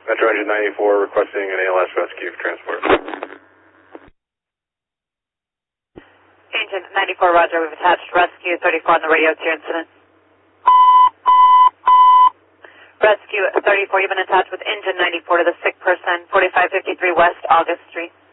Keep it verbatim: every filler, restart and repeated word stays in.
Metro Engine ninety-four requesting an A L S rescue for transport. Engine ninety-four, roger. We've attached rescue thirty-four on the radio to your incident. Rescue thirty-four, you've been attached with engine ninety-four to the sick person, forty-five fifty-three West August Street.